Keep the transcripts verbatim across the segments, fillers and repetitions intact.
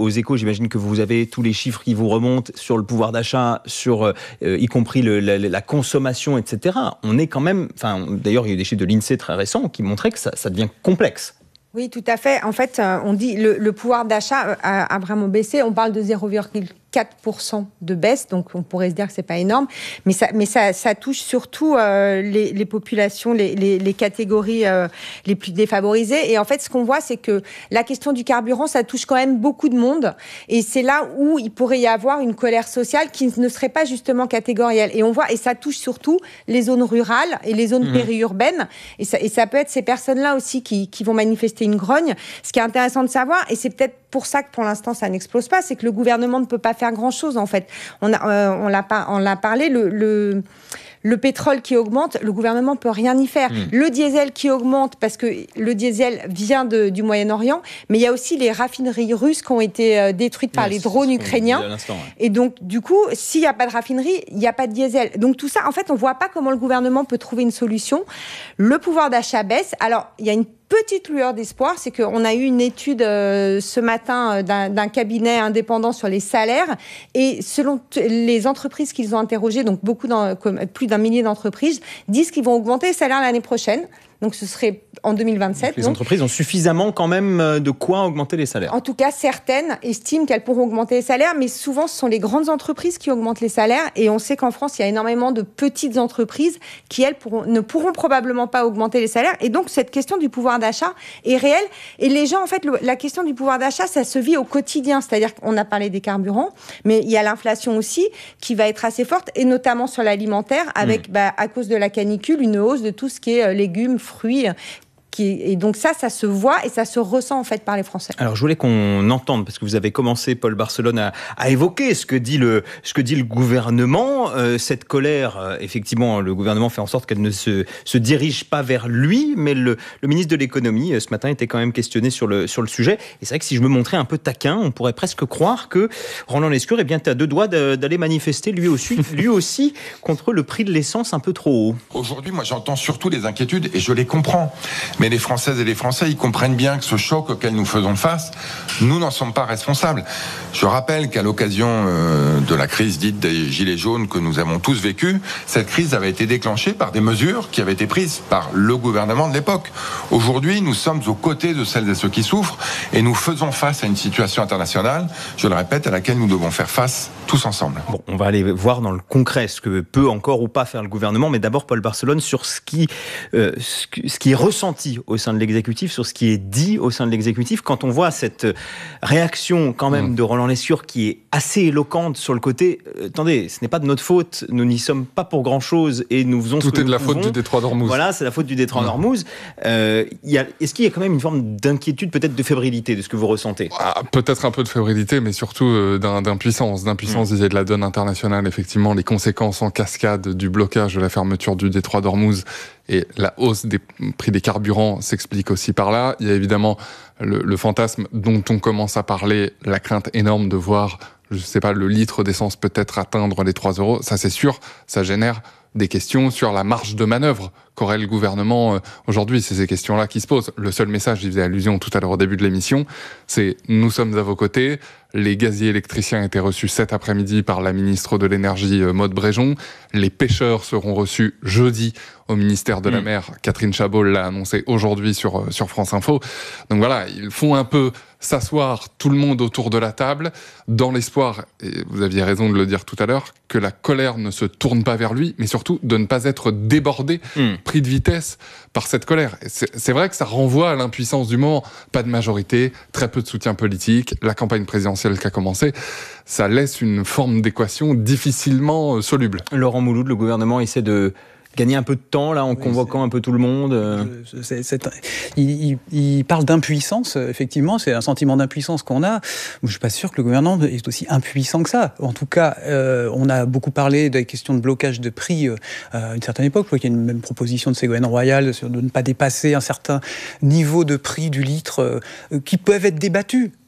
aux Échos, j'imagine que vous avez tous les chiffres qui vous remontent sur le pouvoir d'achat, sur euh, y compris le, la, la consommation, et cetera. On est quand même, enfin, d'ailleurs, il y a eu des chiffres de l'INSEE très récents qui montraient que ça, ça devient complexe. Oui, tout à fait. En fait, on dit le, le pouvoir d'achat a, a vraiment baissé. On parle de zéro virgule quatre pour cent de baisse, donc on pourrait se dire que c'est pas énorme, mais ça, mais ça, ça touche surtout euh, les, les populations, les, les, les catégories euh, les plus défavorisées. Et en fait, ce qu'on voit, c'est que la question du carburant, ça touche quand même beaucoup de monde, et c'est là où il pourrait y avoir une colère sociale qui ne serait pas justement catégorielle. Et on voit, et ça touche surtout les zones rurales et les zones mmh. périurbaines, et ça, et ça peut être ces personnes-là aussi qui, qui vont manifester une grogne. Ce qui est intéressant de savoir, et c'est peut-être pour ça que pour l'instant ça n'explose pas, c'est que le gouvernement ne peut pas faire grand-chose en fait. On, a, euh, on, l'a, on l'a parlé, le, le, le pétrole qui augmente, le gouvernement ne peut rien y faire. Mmh. Le diesel qui augmente, parce que le diesel vient de, du Moyen-Orient, mais il y a aussi les raffineries russes qui ont été euh, détruites par oui, les drones ukrainiens. Ouais. Et donc, du coup, s'il n'y a pas de raffinerie, il n'y a pas de diesel. Donc tout ça, en fait, on ne voit pas comment le gouvernement peut trouver une solution. Le pouvoir d'achat baisse. Alors, il y a une petite lueur d'espoir, c'est qu'on a eu une étude euh, ce matin euh, d'un, d'un cabinet indépendant sur les salaires, et selon t- les entreprises qu'ils ont interrogées, donc beaucoup dans, comme, plus d'un millier d'entreprises, disent qu'ils vont augmenter les salaires l'année prochaine. Donc ce serait en deux mille vingt-sept. Donc les donc. entreprises ont suffisamment quand même de quoi augmenter les salaires. En tout cas, certaines estiment qu'elles pourront augmenter les salaires, mais souvent ce sont les grandes entreprises qui augmentent les salaires, et on sait qu'en France, il y a énormément de petites entreprises qui, elles, pourront, ne pourront probablement pas augmenter les salaires. Et donc cette question du pouvoir d'achat est réelle. Et les gens, en fait, le, la question du pouvoir d'achat, ça se vit au quotidien. C'est-à-dire qu'on a parlé des carburants, mais il y a l'inflation aussi qui va être assez forte, et notamment sur l'alimentaire, avec, mmh. bah, à cause de la canicule, une hausse de tout ce qui est euh, légumes, fruits. Qui, et donc ça, ça se voit et ça se ressent en fait par les Français. Alors je voulais qu'on entende, parce que vous avez commencé, Paul Barcelone, à, à évoquer ce que dit le, ce que dit le gouvernement. Euh, cette colère, euh, effectivement, le gouvernement fait en sorte qu'elle ne se, se dirige pas vers lui, mais le, le ministre de l'économie, euh, ce matin, était quand même questionné sur le, sur le sujet. Et c'est vrai que si je me montrais un peu taquin, on pourrait presque croire que Roland Lescure, eh bien, t'as deux doigts de, d'aller manifester lui aussi, lui aussi contre le prix de l'essence un peu trop haut. Aujourd'hui, moi, j'entends surtout les inquiétudes et je les comprends. Mais les Françaises et les Français, ils comprennent bien que ce choc auquel nous faisons face, nous n'en sommes pas responsables. Je rappelle qu'à l'occasion euh, de la crise dite des Gilets jaunes que nous avons tous vécue, cette crise avait été déclenchée par des mesures qui avaient été prises par le gouvernement de l'époque. Aujourd'hui, nous sommes aux côtés de celles et ceux qui souffrent et nous faisons face à une situation internationale, je le répète, à laquelle nous devons faire face tous ensemble. Bon, on va aller voir dans le concret ce que peut encore ou pas faire le gouvernement, mais d'abord, Paul Barcelone, sur ce qui, euh, ce qui est ressenti au sein de l'exécutif, sur ce qui est dit au sein de l'exécutif, quand on voit cette réaction quand même mmh. de Roland Lescure qui est assez éloquente sur le côté euh, attendez, ce n'est pas de notre faute, nous n'y sommes pas pour grand chose et nous faisons tout ce que est de la pouvons. faute du détroit d'Ormuz. Voilà, c'est la faute du détroit mmh. d'Ormuz. Euh, y a, est-ce qu'il y a quand même une forme d'inquiétude, peut-être de fébrilité de ce que vous ressentez? ah, Peut-être un peu de fébrilité, mais surtout euh, d'un, d'impuissance, d'impuissance mmh. vis-à-vis de la donne internationale. Effectivement, les conséquences en cascade du blocage de la fermeture du détroit d'Ormuz et la hausse des prix des carburants s'explique aussi par là. Il y a évidemment le, le fantasme dont on commence à parler, la crainte énorme de voir, je sais pas, le litre d'essence peut-être atteindre les trois euros. Ça, c'est sûr, ça génère des questions sur la marge de manœuvre qu'aurait le gouvernement euh, aujourd'hui. C'est ces questions-là qui se posent. Le seul message, j'y faisais allusion tout à l'heure au début de l'émission, c'est « nous sommes à vos côtés ». Les gaziers électriciens étaient reçus cet après-midi par la ministre de l'Énergie, euh, Maud Bréjon. Les pêcheurs seront reçus jeudi au ministère de la Mer. Mmh. Catherine Chabot l'a annoncé aujourd'hui sur, euh, sur France Info. Donc voilà, ils font un peu s'asseoir tout le monde autour de la table, dans l'espoir, et vous aviez raison de le dire tout à l'heure, que la colère ne se tourne pas vers lui, mais surtout de ne pas être débordé, mmh. pris de vitesse par cette colère. C'est, c'est vrai que ça renvoie à l'impuissance du moment. Pas de majorité, très peu de soutien politique, la campagne présidentielle qui a commencé, ça laisse une forme d'équation difficilement soluble. Laurent Mouloud, le gouvernement essaie de gagner un peu de temps là en oui, convoquant c'est... un peu tout le monde. Euh... C'est, c'est... Il, il, il parle d'impuissance, effectivement, c'est un sentiment d'impuissance qu'on a. Je ne suis pas sûr que le gouvernement est aussi impuissant que ça. En tout cas, euh, on a beaucoup parlé des questions de blocage de prix euh, à une certaine époque. Je crois qu'il y a une même proposition de Ségolène Royal sur de ne pas dépasser un certain niveau de prix du litre euh, qui peuvent être débattus.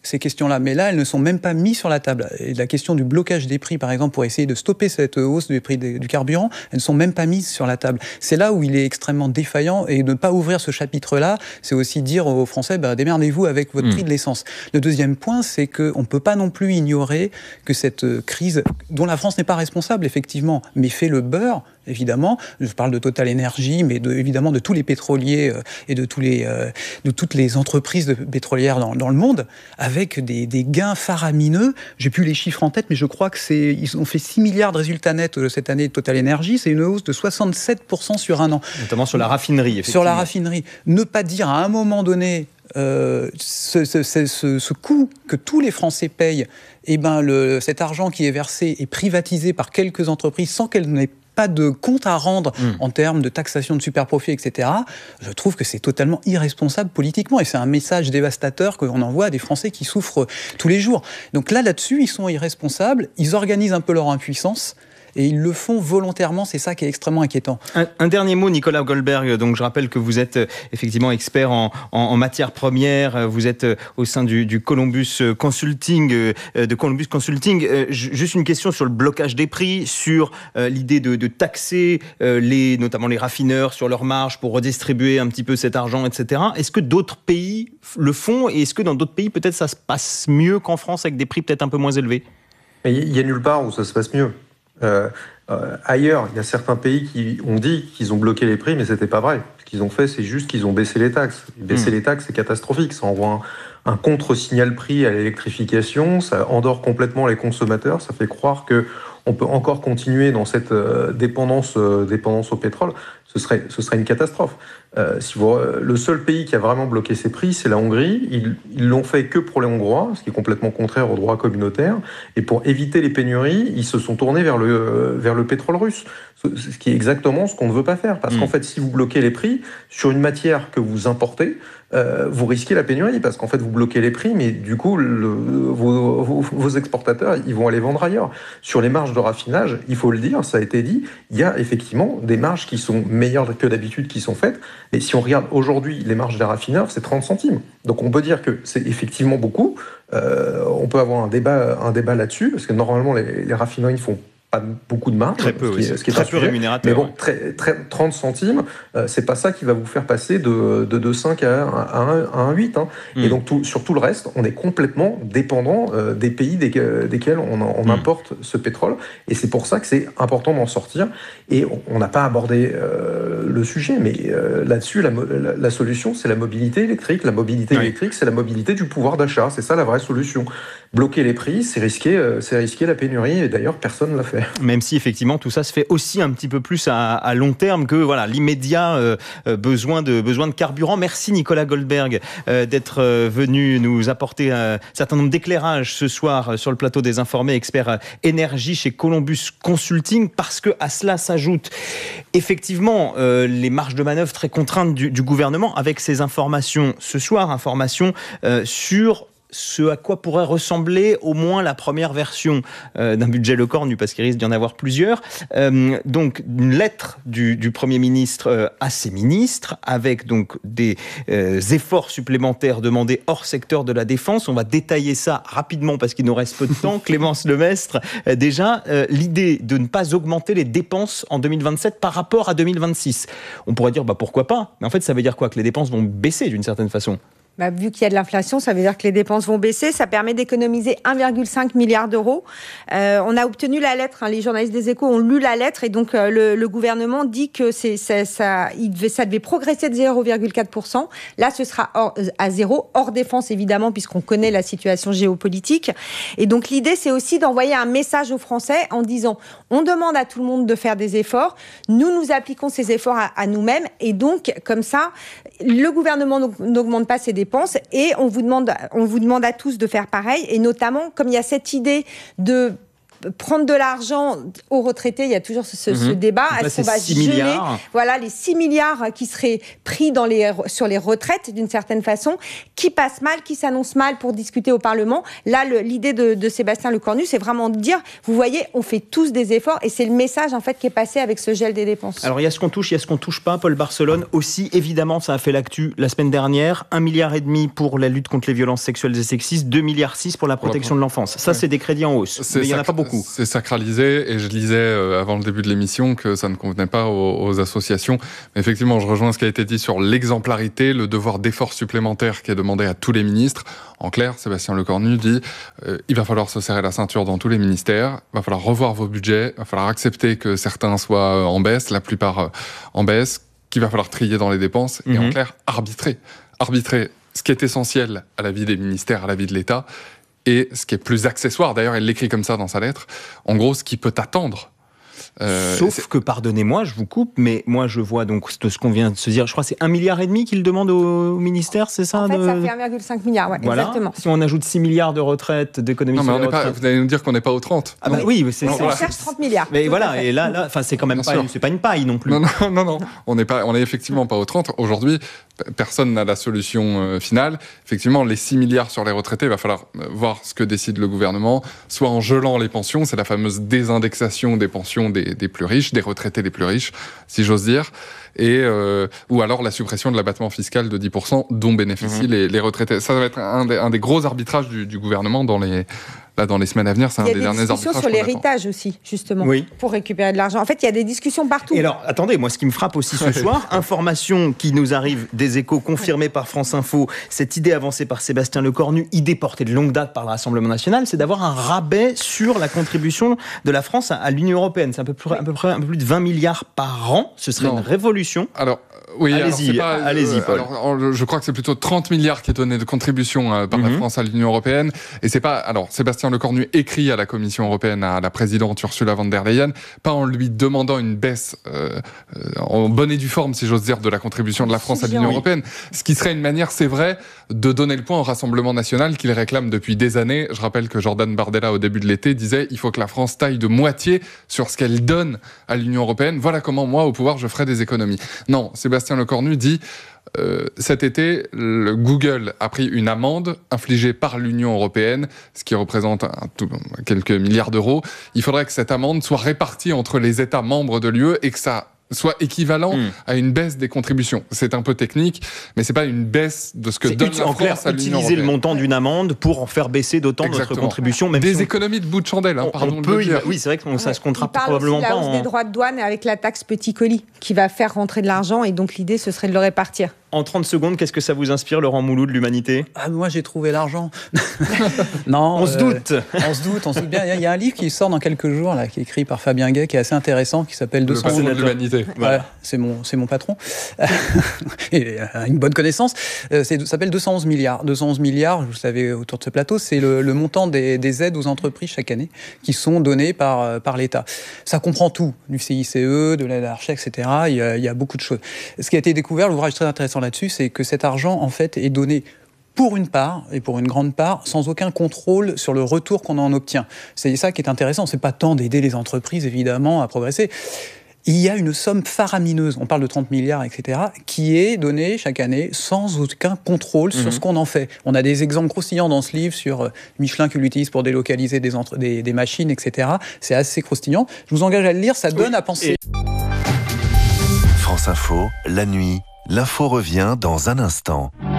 ces questions-là, mais là, elles ne sont même pas mises sur la table. Et la question du blocage des prix, par exemple, pour essayer de stopper cette hausse du prix des, du carburant, elles ne sont même pas mises sur la table. C'est là où il est extrêmement défaillant, et de ne pas ouvrir ce chapitre-là, c'est aussi dire aux Français, bah, démerdez-vous avec votre mmh. prix de l'essence. Le deuxième point, c'est qu'on ne peut pas non plus ignorer que cette crise, dont la France n'est pas responsable, effectivement, mais fait le beurre, évidemment, je parle de Total Energy, mais de, évidemment de tous les pétroliers euh, et de, tous les, euh, de toutes les entreprises de pétrolières dans, dans le monde, avec des, des gains faramineux. J'ai plus les chiffres en tête, mais je crois que c'est, ils ont fait six milliards de résultats nets euh, cette année de Total Energy, c'est une hausse de soixante-sept pour cent sur un an. Notamment sur la raffinerie, effectivement. Sur la raffinerie. Ne pas dire à un moment donné, euh, ce, ce, ce, ce, ce coût que tous les Français payent, eh ben le, cet argent qui est versé est privatisé par quelques entreprises sans qu'elles n'aient pas de compte à rendre mmh. en termes de taxation de superprofits, et cetera, je trouve que c'est totalement irresponsable politiquement. Et c'est un message dévastateur qu'on envoie à des Français qui souffrent tous les jours. Donc là, là-dessus, ils sont irresponsables. Ils organisent un peu leur impuissance. Et ils le font volontairement, c'est ça qui est extrêmement inquiétant. Un, un dernier mot, Nicolas Goldberg. Donc, je rappelle que vous êtes effectivement expert en, en, en matières premières. Vous êtes au sein du, du Columbus Consulting, de Columbus Consulting. Juste une question sur le blocage des prix, sur l'idée de, de taxer les, notamment les raffineurs sur leurs marges pour redistribuer un petit peu cet argent, et cetera. Est-ce que d'autres pays le font et est-ce que dans d'autres pays, peut-être, ça se passe mieux qu'en France avec des prix peut-être un peu moins élevés ? Il y a nulle part où ça se passe mieux. Euh, euh, ailleurs, il y a certains pays qui ont dit qu'ils ont bloqué les prix, mais c'était pas vrai. Ce qu'ils ont fait, c'est juste qu'ils ont baissé les taxes. Baisser mmh. les taxes, c'est catastrophique. Ça envoie un, un contre-signal prix à l'électrification, ça endort complètement les consommateurs, ça fait croire que on peut encore continuer dans cette euh, dépendance, euh, dépendance au pétrole. Ce serait, ce serait une catastrophe. Euh, si vous, euh, le seul pays qui a vraiment bloqué ses prix, c'est la Hongrie. Ils, ils l'ont fait que pour les Hongrois, ce qui est complètement contraire au droit communautaire. Et pour éviter les pénuries, ils se sont tournés vers le, euh, vers le pétrole russe. Ce, ce qui est exactement ce qu'on ne veut pas faire. Parce mmh. qu'en fait, si vous bloquez les prix sur une matière que vous importez, euh, vous risquez la pénurie. Parce qu'en fait, vous bloquez les prix, mais du coup, le, vos, vos, vos exportateurs, ils vont aller vendre ailleurs. Sur les marges de raffinage, il faut le dire, ça a été dit, il y a effectivement des marges qui sont meilleures que d'habitude qui sont faites. Et si on regarde aujourd'hui les marges des raffineurs, c'est trente centimes. Donc on peut dire que c'est effectivement beaucoup. Euh, on peut avoir un débat, un débat là-dessus, parce que normalement les, les raffineries font pas beaucoup de marge, très peu, ce qui est, oui, ce qui est très peu rémunérateur. Mais bon, très, très, trente centimes, euh, c'est pas ça qui va vous faire passer de, de deux virgule cinq à un virgule huit. Hein. Mm. Et donc tout, sur tout le reste, on est complètement dépendant euh, des pays des, desquels on, on mm. importe ce pétrole. Et c'est pour ça que c'est important d'en sortir. Et on n'a pas abordé euh, le sujet, mais euh, là-dessus, la, la, la solution, c'est la mobilité électrique. La mobilité oui. électrique, c'est la mobilité du pouvoir d'achat. C'est ça la vraie solution. Bloquer les prix, c'est risquer, euh, c'est risquer la pénurie. Et d'ailleurs, personne ne l'a fait. Même si effectivement tout ça se fait aussi un petit peu plus à, à long terme que voilà l'immédiat euh, besoin de besoin de carburant. Merci Nicolas Goldberg euh, d'être euh, venu nous apporter un certain nombre d'éclairages ce soir sur le plateau des Informés, expert euh, énergie chez Columbus Consulting, parce que à cela s'ajoute effectivement euh, les marges de manœuvre très contraintes du, du gouvernement avec ces informations ce soir, informations euh, sur ce à quoi pourrait ressembler au moins la première version euh, d'un budget Le Cornu, parce qu'il risque d'y en avoir plusieurs. Euh, donc, une lettre du, du Premier ministre euh, à ses ministres, avec donc des euh, efforts supplémentaires demandés hors secteur de la défense. On va détailler ça rapidement, parce qu'il nous reste peu de temps. Clémence Lemestre, euh, déjà, euh, l'idée de ne pas augmenter les dépenses en deux mille vingt-sept par rapport à deux mille vingt-six. On pourrait dire, bah, pourquoi pas ? Mais en fait, ça veut dire quoi ? Que les dépenses vont baisser d'une certaine façon ? Bah, vu qu'il y a de l'inflation, ça veut dire que les dépenses vont baisser. Ça permet d'économiser un virgule cinq milliard d'euros. Euh, on a obtenu la lettre. Hein, les journalistes des Échos ont lu la lettre. Et donc, euh, le, le gouvernement dit que c'est, c'est, ça, il devait, ça devait progresser de zéro virgule quatre pour cent. Là, ce sera hors, à zéro, hors défense, évidemment, puisqu'on connaît la situation géopolitique. Et donc, l'idée, c'est aussi d'envoyer un message aux Français en disant, on demande à tout le monde de faire des efforts. Nous, nous appliquons ces efforts à, à nous-mêmes. Et donc, comme ça, le gouvernement n'augmente pas ses dépenses et on vous demande, on vous demande à tous de faire pareil. Et notamment, comme il y a cette idée de prendre de l'argent aux retraités, il y a toujours ce, ce, mmh. ce débat. Là, Est-ce qu'on va geler voilà, les six milliards qui seraient pris dans les, sur les retraites, d'une certaine façon, qui passent mal, qui s'annoncent mal pour discuter au Parlement. Là, le, l'idée de, de Sébastien Lecornu, c'est vraiment de dire, vous voyez, on fait tous des efforts, et c'est le message, en fait, qui est passé avec ce gel des dépenses. Alors, il y a ce qu'on touche, il y a ce qu'on touche pas. Paul Barcelone aussi, évidemment, ça a fait l'actu la semaine dernière. Un milliard et demi pour la lutte contre les violences sexuelles et sexistes, deux milliards six pour la protection de l'enfance. Ça, ouais. c'est des crédits en hausse. C'est mais il n'y en a sac- pas beaucoup. C'est sacralisé, et je lisais euh, avant le début de l'émission que ça ne convenait pas aux, aux associations. Mais effectivement, je rejoins ce qui a été dit sur l'exemplarité, le devoir d'effort supplémentaire qui est demandé à tous les ministres. En clair, Sébastien Lecornu dit euh, il va falloir se serrer la ceinture dans tous les ministères, il va falloir revoir vos budgets, il va falloir accepter que certains soient en baisse, la plupart euh, en baisse, qu'il va falloir trier dans les dépenses, mm-hmm. et en clair, arbitrer. Arbitrer ce qui est essentiel à la vie des ministères, à la vie de l'État, et ce qui est plus accessoire, d'ailleurs il l'écrit comme ça dans sa lettre, en gros ce qui peut attendre. Euh, Sauf c'est... que, pardonnez-moi, je vous coupe, mais moi je vois donc de ce qu'on vient de se dire, je crois que c'est un milliard et demi qu'il demande au ministère, c'est ça? En fait, de... ça fait un virgule cinq milliard, ouais, voilà. Exactement. Si on ajoute six milliards de retraites, d'économies non, mais sur on les est pas, retraites... vous allez nous dire qu'on n'est pas aux trente. Ah bah oui, mais c'est, oui, c'est on voilà. cherche trente milliards. Mais voilà, et là, là c'est quand même pas, c'est pas une paille non plus. Non, non, non, non. on n'est pas, on est effectivement pas aux trente. Aujourd'hui, personne n'a la solution euh, finale. Effectivement, les six milliards sur les retraités, il va falloir voir ce que décide le gouvernement, soit en gelant les pensions, c'est la fameuse désindexation des pensions des, des plus riches, des retraités les plus riches, si j'ose dire, et euh, ou alors la suppression de l'abattement fiscal de dix pour cent dont bénéficient mmh. les, les retraités. Ça va être un des, un des gros arbitrages du, du gouvernement dans les... Là, dans les semaines à venir, c'est un des, des derniers arbitrages. Il y a des discussions sur l'héritage aussi, justement, oui. pour récupérer de l'argent. En fait, il y a des discussions partout. Et alors, attendez, moi, ce qui me frappe aussi ce soir, information qui nous arrive des Échos, confirmée par France Info, cette idée avancée par Sébastien Lecornu, idée portée de longue date par le Rassemblement national, c'est d'avoir un rabais sur la contribution de la France à, à l'Union européenne. C'est à peu près, à peu près un peu plus de vingt milliards par an. Ce serait non. une révolution. Alors, oui, allez-y, alors pas, allez-y, Paul. Alors, je crois que c'est plutôt trente milliards qui est donné de contribution euh, par mm-hmm. la France à l'Union européenne. Et c'est pas, alors, Sébastien Lecornu écrit à la Commission européenne, à la présidente Ursula von der Leyen, pas en lui demandant une baisse euh, euh, en bonne et due forme, si j'ose dire, de la contribution de la France à l'Union oui. européenne. Ce qui serait une manière, c'est vrai, de donner le point au Rassemblement national qu'il réclame depuis des années. Je rappelle que Jordan Bardella, au début de l'été, disait il faut que la France taille de moitié sur ce qu'elle donne à l'Union européenne. Voilà comment, moi, au pouvoir, je ferai des économies. Non, Sébastien Lecornu dit Euh, cet été, le Google a pris une amende infligée par l'Union européenne, ce qui représente un, tout, quelques milliards d'euros. Il faudrait que cette amende soit répartie entre les États membres de l'U E et que ça soit équivalent mmh. à une baisse des contributions. C'est un peu technique, mais c'est pas une baisse de ce que c'est donne uti- la en France clair, à l'Union utiliser européenne. le montant d'une amende pour en faire baisser d'autant Exactement. notre contribution. Même des si on... économies de bout de chandelle, hein, on, pardon on de peut, le dire. Oui, c'est vrai que ça ouais. se comptera Il parle probablement aussi de la pas hausse en... des droits de douane avec la taxe petit colis qui va faire rentrer de l'argent et donc l'idée ce serait de le répartir. En trente secondes, qu'est-ce que ça vous inspire, Laurent Mouloud, de l'Humanité? Ah, moi, j'ai trouvé l'argent. non, on euh, se doute. on se doute, on se doute bien. Il y a un livre qui sort dans quelques jours, là, qui est écrit par Fabien Gay, qui est assez intéressant, qui s'appelle deux cents Le patron de l'Humanité. Voilà. Ouais, c'est mon, c'est mon patron. Et euh, une bonne connaissance. Euh, c'est, ça s'appelle deux cent onze milliards. deux cent onze milliards, vous savez, autour de ce plateau, c'est le, le montant des, des aides aux entreprises chaque année qui sont données par, par l'État. Ça comprend tout, du C I C E, de l'aide à la recherche, et cetera. Il y, a, il y a beaucoup de choses. Ce qui a été découvert, l'ouvrage très intéressant là-dessus, c'est que cet argent, en fait, est donné pour une part, et pour une grande part, sans aucun contrôle sur le retour qu'on en obtient. C'est ça qui est intéressant. C'est pas tant d'aider les entreprises, évidemment, à progresser. Il y a une somme faramineuse, on parle de trente milliards, et cetera, qui est donnée chaque année sans aucun contrôle mmh. sur ce qu'on en fait. On a des exemples croustillants dans ce livre sur Michelin qui l'utilise pour délocaliser des, entre- des, des machines, et cetera. C'est assez croustillant. Je vous engage à le lire, ça donne oui. à penser. Et... France Info, la nuit, l'info revient dans un instant.